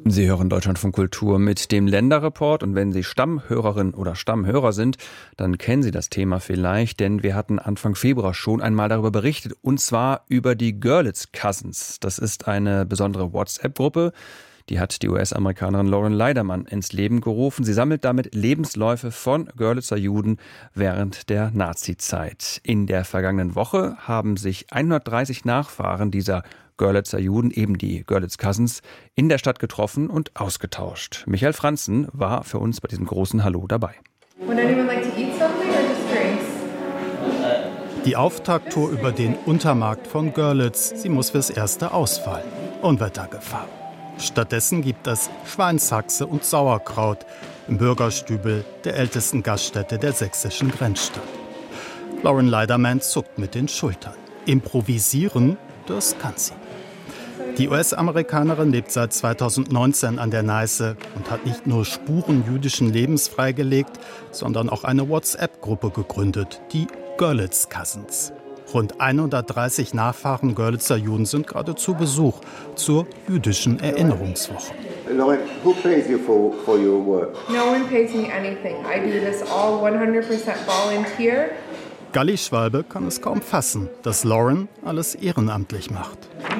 Sie hören Deutschlandfunk Kultur mit dem Länderreport, und wenn Sie Stammhörerin oder Stammhörer sind, dann kennen Sie das Thema vielleicht, denn wir hatten Anfang Februar schon einmal darüber berichtet, und zwar über die Görlitz Cousins. Das ist eine besondere WhatsApp-Gruppe, die hat die US-Amerikanerin Lauren Leiderman ins Leben gerufen. Sie sammelt damit Lebensläufe von Görlitzer Juden während der Nazizeit. In der vergangenen Woche haben sich 130 Nachfahren dieser Görlitzer Juden, eben die Görlitz Cousins, in der Stadt getroffen und ausgetauscht. Michael Franzen war für uns bei diesem großen Hallo dabei. Die Auftakttour über den Untermarkt von Görlitz, sie muss fürs Erste ausfallen. Unwettergefahr. Stattdessen gibt es Schweinshaxe und Sauerkraut im Bürgerstübel der ältesten Gaststätte der sächsischen Grenzstadt. Lauren Leiderman zuckt mit den Schultern. Improvisieren, das kann sie. Die US-Amerikanerin lebt seit 2019 an der Neiße und hat nicht nur Spuren jüdischen Lebens freigelegt, sondern auch eine WhatsApp-Gruppe gegründet, die Görlitz Cousins. Rund 130 Nachfahren Görlitzer Juden sind gerade zu Besuch zur jüdischen Erinnerungswoche. Lauren, who pays you for your work? No one pays me anything. I do this all 100% volunteer. Galli Schwalbe kann es kaum fassen, dass Lauren alles ehrenamtlich macht.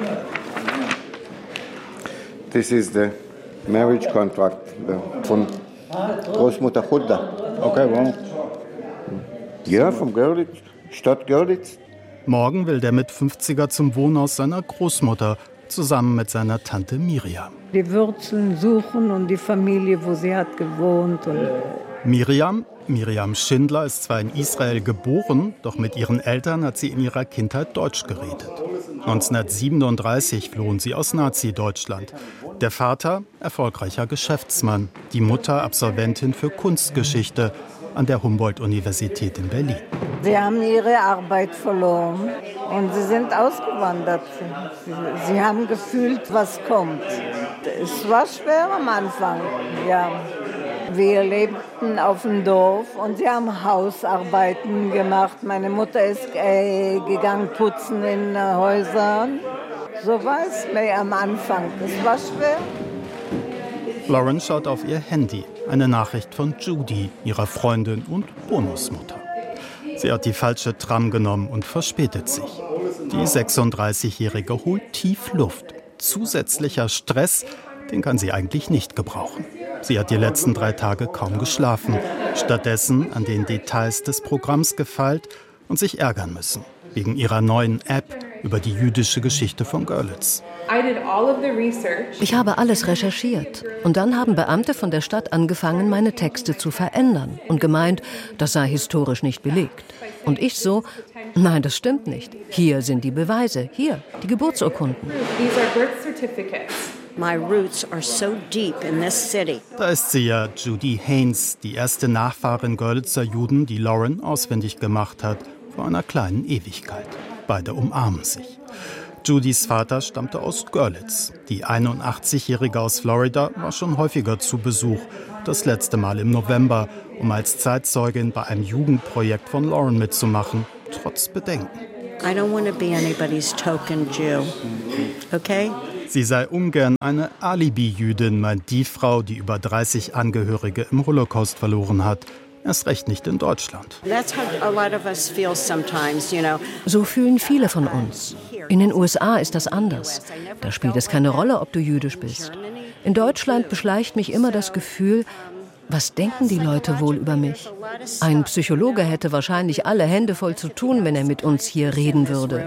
This is the marriage contract von Großmutter Hulda. Okay, wow. Ja, vom Görlitz, Stadt Görlitz. Morgen will der Mit-50er zum Wohnhaus seiner Großmutter, zusammen mit seiner Tante Miriam. Die Wurzeln suchen und die Familie, wo sie hat gewohnt. Und Miriam Schindler ist zwar in Israel geboren, doch mit ihren Eltern hat sie in ihrer Kindheit Deutsch geredet. 1937 flohen sie aus Nazi-Deutschland. Der Vater, erfolgreicher Geschäftsmann, die Mutter Absolventin für Kunstgeschichte an der Humboldt-Universität in Berlin. sie haben ihre Arbeit verloren und sie sind ausgewandert. Sie haben gefühlt, was kommt. Es war schwer am Anfang, ja. Wir lebten auf dem Dorf und sie haben Hausarbeiten gemacht. Meine Mutter ist gegangen putzen in Häusern. So war es mir am Anfang. Es war schwer. Lauren schaut auf ihr Handy. Eine Nachricht von Judy, ihrer Freundin und Bonusmutter. Sie hat die falsche Tram genommen und verspätet sich. Die 36-Jährige holt tief Luft. Zusätzlicher Stress, den kann sie eigentlich nicht gebrauchen. Sie hat die letzten 3 Tage kaum geschlafen. Stattdessen an den Details des Programms gefeilt und sich ärgern müssen. Wegen ihrer neuen App über die jüdische Geschichte von Görlitz. Ich habe alles recherchiert. Und dann haben Beamte von der Stadt angefangen, meine Texte zu verändern und gemeint, das sei historisch nicht belegt. Und ich so, nein, das stimmt nicht. Hier sind die Beweise, hier, die Geburtsurkunden. My roots are so deep in this city. Da ist sie ja, Judy Haynes, die erste Nachfahrin Görlitzer Juden, die Lauren ausfindig gemacht hat, vor einer kleinen Ewigkeit. Beide umarmen sich. Judys Vater stammte aus Görlitz. Die 81-Jährige aus Florida war schon häufiger zu Besuch. Das letzte Mal im November, um als Zeitzeugin bei einem Jugendprojekt von Lauren mitzumachen, trotz Bedenken. I don't want to be anybody's token Jew. Okay? Sie sei ungern eine Alibi-Jüdin, meint die Frau, die über 30 Angehörige im Holocaust verloren hat. Erst recht nicht in Deutschland. So fühlen viele von uns. In den USA ist das anders. Da spielt es keine Rolle, ob du jüdisch bist. In Deutschland beschleicht mich immer das Gefühl, was denken die Leute wohl über mich? Ein Psychologe hätte wahrscheinlich alle Hände voll zu tun, wenn er mit uns hier reden würde.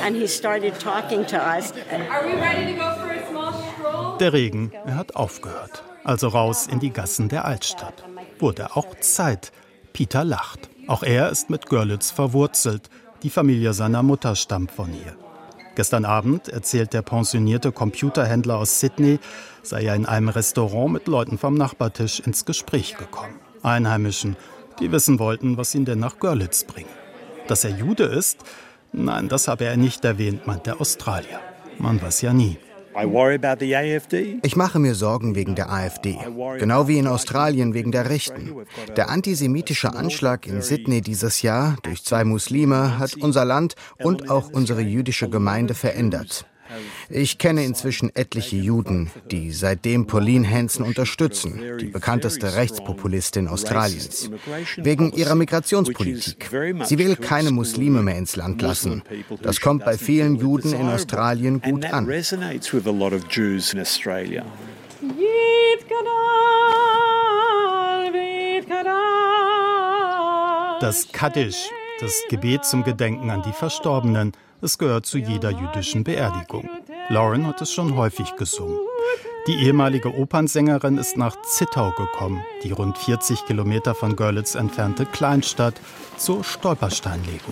Der Regen, er hat aufgehört. Also raus in die Gassen der Altstadt. Wurde auch Zeit. Peter lacht. Auch er ist mit Görlitz verwurzelt. Die Familie seiner Mutter stammt von hier. Gestern Abend erzählt der pensionierte Computerhändler aus Sydney, sei er in einem Restaurant mit Leuten vom Nachbartisch ins Gespräch gekommen. Einheimischen, die wissen wollten, was ihn denn nach Görlitz bringe. Dass er Jude ist? Nein, das habe er nicht erwähnt, meint der Australier. Man weiß ja nie. Ich mache mir Sorgen wegen der AfD, genau wie in Australien wegen der Rechten. Der antisemitische Anschlag in Sydney dieses Jahr durch 2 Muslime hat unser Land und auch unsere jüdische Gemeinde verändert. Ich kenne inzwischen etliche Juden, die seitdem Pauline Hanson unterstützen, die bekannteste Rechtspopulistin Australiens, wegen ihrer Migrationspolitik. Sie will keine Muslime mehr ins Land lassen. Das kommt bei vielen Juden in Australien gut an. Das Kaddisch, das Gebet zum Gedenken an die Verstorbenen, es gehört zu jeder jüdischen Beerdigung. Lauren hat es schon häufig gesungen. Die ehemalige Opernsängerin ist nach Zittau gekommen, die rund 40 Kilometer von Görlitz entfernte Kleinstadt, zur Stolpersteinlegung.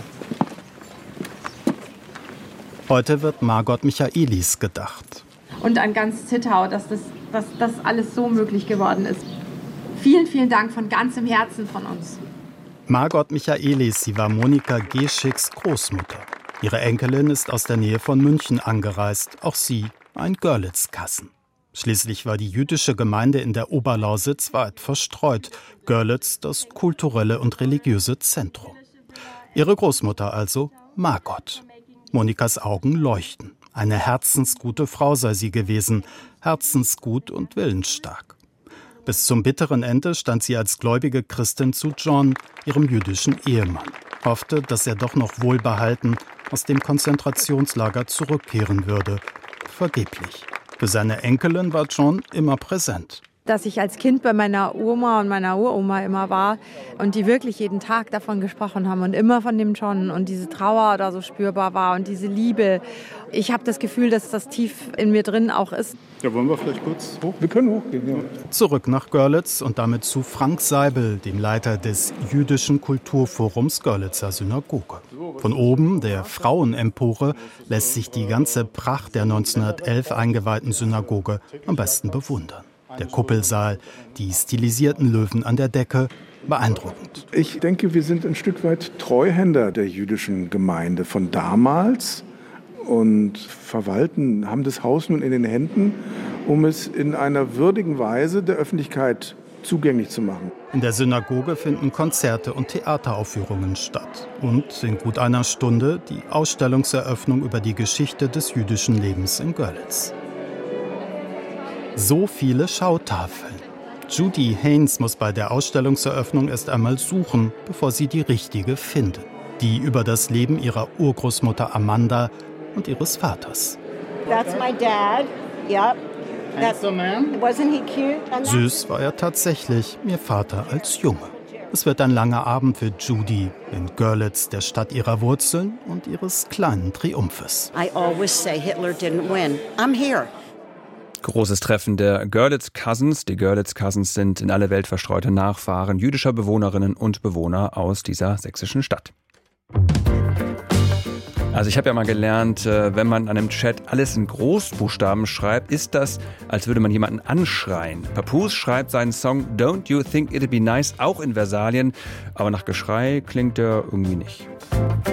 Heute wird Margot Michaelis gedacht. Und an ganz Zittau, dass das alles so möglich geworden ist. Vielen, vielen Dank von ganzem Herzen von uns. Margot Michaelis, sie war Monika Geschicks Großmutter. Ihre Enkelin ist aus der Nähe von München angereist, auch sie ein Görlitz-Kassen. Schließlich war die jüdische Gemeinde in der Oberlausitz weit verstreut, Görlitz das kulturelle und religiöse Zentrum. Ihre Großmutter also Margot. Monikas Augen leuchten. Eine herzensgute Frau sei sie gewesen, herzensgut und willensstark. Bis zum bitteren Ende stand sie als gläubige Christin zu John, ihrem jüdischen Ehemann, hoffte, dass er doch noch wohlbehalten aus dem Konzentrationslager zurückkehren würde. Vergeblich. Für seine Enkelin war John immer präsent. Dass ich als Kind bei meiner Oma und meiner Uroma immer war und die wirklich jeden Tag davon gesprochen haben und immer von dem John und diese Trauer da so spürbar war und diese Liebe. Ich habe das Gefühl, dass das tief in mir drin auch ist. Ja, wollen wir vielleicht kurz hoch? Wir können hochgehen, ja. Zurück nach Görlitz und damit zu Frank Seibel, dem Leiter des Jüdischen Kulturforums Görlitzer Synagoge. Von oben, der Frauenempore, lässt sich die ganze Pracht der 1911 eingeweihten Synagoge am besten bewundern. Der Kuppelsaal, die stilisierten Löwen an der Decke, beeindruckend. Ich denke, wir sind ein Stück weit Treuhänder der jüdischen Gemeinde von damals und haben das Haus nun in den Händen, um es in einer würdigen Weise der Öffentlichkeit zugänglich zu machen. In der Synagoge finden Konzerte und Theateraufführungen statt. Und in gut einer Stunde die Ausstellungseröffnung über die Geschichte des jüdischen Lebens in Görlitz. So viele Schautafeln. Judy Haynes muss bei der Ausstellungseröffnung erst einmal suchen, bevor sie die richtige findet. Die über das Leben ihrer Urgroßmutter Amanda und ihres Vaters. That's my dad. Yep. Wasn't he cute? Süß war er tatsächlich, ihr Vater als Junge. Es wird ein langer Abend für Judy in Görlitz, der Stadt ihrer Wurzeln und ihres kleinen Triumphes. I always say Hitler didn't win. I'm here. Großes Treffen der Görlitz Cousins. Die Görlitz Cousins sind in alle Welt verstreute Nachfahren jüdischer Bewohnerinnen und Bewohner aus dieser sächsischen Stadt. Also ich habe ja mal gelernt, wenn man an einem Chat alles in Großbuchstaben schreibt, ist das, als würde man jemanden anschreien. Papoose schreibt seinen Song Don't You Think It'd Be Nice auch in Versalien, aber nach Geschrei klingt er irgendwie nicht.